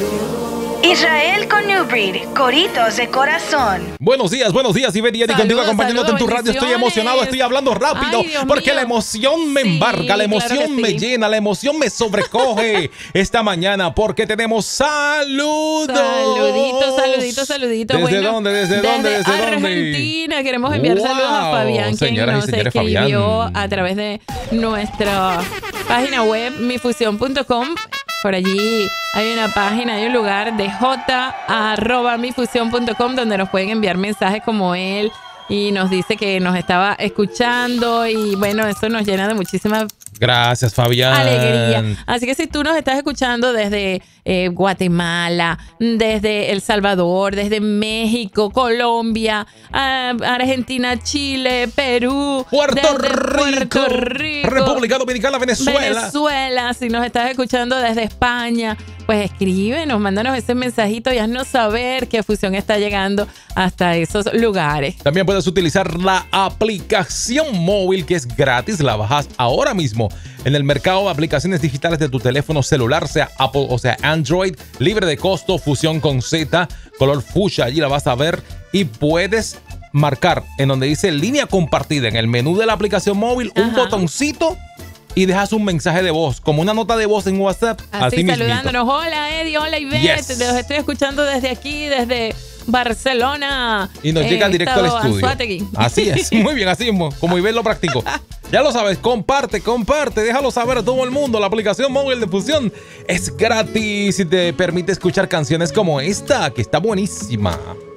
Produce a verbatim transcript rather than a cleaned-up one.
Israel con New Breed, Coritos de Corazón. Buenos días, buenos días, Ivette y Eddie contigo acompañándote en tu radio. Estoy emocionado, estoy hablando rápido. Ay, porque mío. La emoción me embarca, sí, la emoción claro me sí. llena, la emoción me sobrecoge esta mañana porque tenemos saludos. Saluditos, saluditos, saluditos. ¿Desde bueno, dónde, desde, desde dónde, desde Argentina. dónde? Queremos enviar wow. saludos a Fabián, que nos escribió Fabián. A través de nuestra página web, mi fusión punto com. Por allí hay una página, hay un lugar de j arroba mi fusión punto com donde nos pueden enviar mensajes como él y nos dice que nos estaba escuchando y bueno, eso nos llena de muchísima Gracias, Fabián. alegría. Así que si tú nos estás escuchando desde eh, Guatemala, desde El Salvador, desde México, Colombia, eh, Argentina, Chile, Perú, Puerto desde Rico, Puerto Rico, República Dominicana, Venezuela. Venezuela, si nos estás escuchando desde España, pues escríbenos, mándanos ese mensajito y haznos saber que Fusión está llegando hasta esos lugares. También puedes utilizar la aplicación móvil que es gratis, la bajas ahora mismo en el mercado de aplicaciones digitales de tu teléfono celular, sea Apple o sea Android, libre de costo, Fusión con Z, color fuchsia, allí la vas a ver y puedes marcar en donde dice línea compartida en el menú de la aplicación móvil, un Ajá. botoncito y dejas un mensaje de voz, como una nota de voz en WhatsApp. Así, así saludándonos. Mismito. Hola, Eddie, hola, Ivette. Yes. Los estoy escuchando desde aquí, desde Barcelona. Y nos eh, llega directo al estudio. Anzuategui. Así es, muy bien, así mismo, como Ivette lo practicó. Ya lo sabes, comparte, comparte, déjalo saber a todo el mundo. La aplicación móvil de Fusión es gratis y te permite escuchar canciones como esta, que está buenísima.